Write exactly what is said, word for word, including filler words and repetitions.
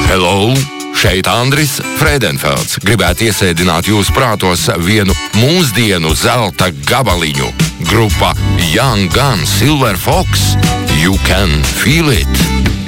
Hello! Šeit Andris Frēdenfelds gribētu iesēdināt jūsu prātos vienu mūsdienu zelta gabaliņu. Grupa Young Gun Silver Fox. You can feel it!